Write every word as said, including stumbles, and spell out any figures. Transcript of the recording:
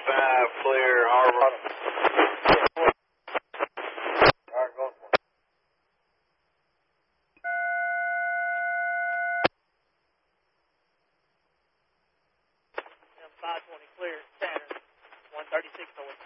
five, clear, Harbor. five twenty clear, Saturn, one thirty-six north.